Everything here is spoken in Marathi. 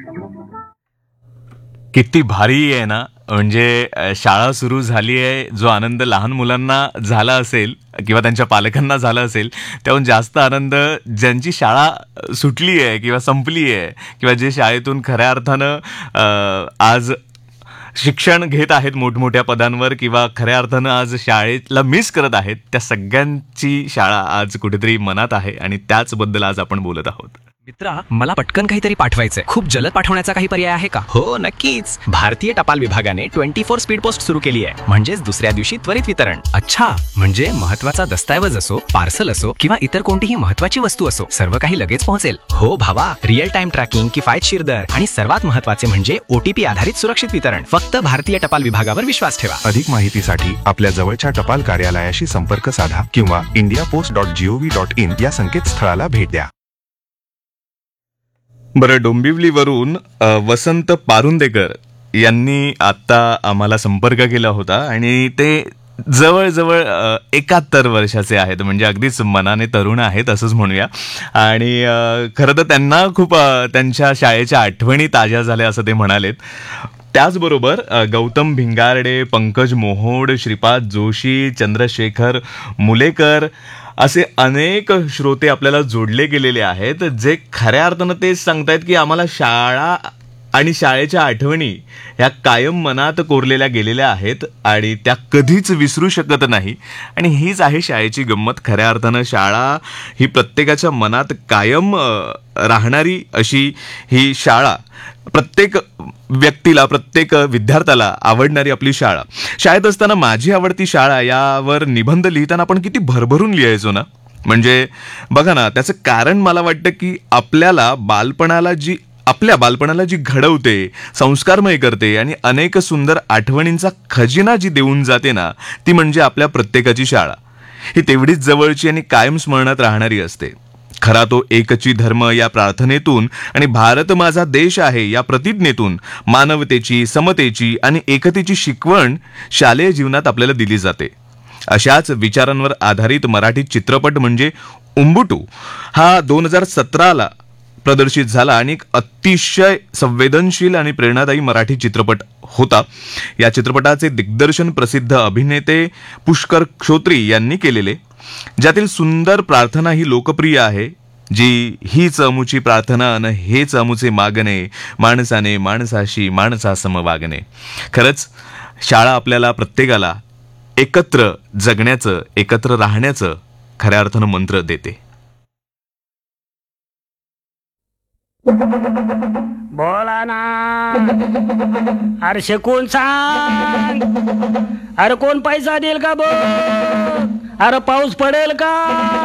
किती भारी आहे ना. म्हणजे शाळा सुरू झाली आहे, जो आनंद लहान मुलांना झाला असेल किंवा त्यांच्या पालकांना झाला असेल, त्याहून जास्त आनंद ज्यांची शाळा सुटली आहे किंवा संपली आहे किंवा जे शाळेतून खऱ्या अर्थानं आज शिक्षण घेत आहेत मोठमोठ्या पदांवर किंवा खऱ्या अर्थानं आज शाळेला मिस करत आहेत, त्या सगळ्यांची शाळा आज कुठेतरी मनात आहे आणि त्याचबद्दल आज आपण बोलत आहोत. मित्रा, मला पटकन काहीतरी पाठवायचंय. खूप जलद पाठवण्याचा काही पर्याय आहे का? हो नक्कीच. भारतीय टपाल विभागाने 24 स्पीड पोस्ट सुरू केली आहे. म्हणजेच दुसऱ्या दिवशी त्वरित वितरण. अच्छा, म्हणजे महत्वाचा दस्तऐवज असो, पार्सल असो किंवा इतर कोणतीही महत्वाची वस्तू असो, सर्व काही लगेच पोहोचेल. हो भावा, रिअल टाइम ट्रॅकिंग, किफायतशीर दर आणि सर्वात महत्वाचे म्हणजे OTP आधारित सुरक्षित वितरण. फक्त भारतीय टपाल विभागावर विश्वास ठेवा. अधिक माहितीसाठी आपल्या जवळच्या टपाल कार्यालयाशी संपर्क साधा किंवा indiapost.gov.in या संकेतस्थळाला भेट द्या. बरं, डोंबिवलीवरून वसंत पारुंदेकर यांनी आता आम्हाला संपर्क केला होता आणि ते जवळजवळ 71 वर्षाचे आहेत. म्हणजे अगदीच मनाने तरुण आहेत असंच म्हणूया. आणि खरं तर त्यांना खूप त्यांच्या शाळेच्या आठवणी ताज्या झाल्या असं ते म्हणालेत. त्याचबरोबर गौतम भिंगारडे, पंकज मोहोड, श्रीपाद जोशी, चंद्रशेखर मुलेकर असे अनेक श्रोते आपल्याला जोडले गेलेले आहेत, जे खऱ्या अर्थानं तेच सांगतायत की आम्हाला शाळा आणि शाळेच्या आठवणी ह्या कायम मनात कोरलेल्या गेलेल्या आहेत आणि त्या कधीच विसरू शकत नाही. आणि हीच आहे शाळेची गंमत. खऱ्या अर्थानं शाळा ही प्रत्येकाच्या मनात कायम राहणारी अशी ही शाळा, प्रत्येक व्यक्तीला, प्रत्येक विद्यार्थ्याला आवडणारी आपली शाळा. शाळेत असताना माझी आवडती शाळा यावर निबंध लिहिताना आपण किती भरभरून लिहायचो ना. म्हणजे बघा ना, त्याचं कारण मला वाटतं की आपल्या बालपणाला जी घडवते, संस्कारमय करते आणि अनेक सुंदर आठवणींचा खजिना जी देऊन जाते ना, ती म्हणजे आपल्या प्रत्येकाची शाळा. ही तेवढीच जवळची आणि कायम स्मरणात राहणारी असते. खरा तो एकची धर्म या प्रार्थनेतून आणि भारत माझा देश आहे या प्रतिज्ञेतून मानवतेची, समतेची आणि एकतेची शिकवण शालेय जीवनात आपल्याला दिली जाते. अशाच विचारांवर आधारित मराठी चित्रपट म्हणजे उंबुटू हा 2017ला प्रदर्शित झाला आणि एक अतिशय संवेदनशील आणि प्रेरणादायी मराठी चित्रपट होता. या चित्रपटाचे दिग्दर्शन प्रसिद्ध अभिनेते पुष्कर क्षोत्री यांनी केलेले. ज्यातील सुंदर प्रार्थना ही लोकप्रिय आहे, जी हीच अमुची प्रार्थना न हेच अमुचे मागणे, माणसाने माणसाशी माणसासम वागणे. खरंच शाळा आपल्याला प्रत्येकाला एकत्र जगण्याचं, एकत्र राहण्याचं खऱ्या अर्थानं मंत्र देते. बोला ना, अरे शिकून सांग, अरे कोण पैसा देईल का बघ, अरे पाऊस पडेल का.